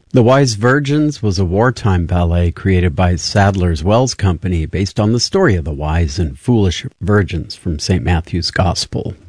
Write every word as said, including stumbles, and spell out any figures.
The Wise Virgins was a wartime ballet created by Sadler's Wells Company based on the story of the wise and foolish virgins from Saint Matthew's Gospel.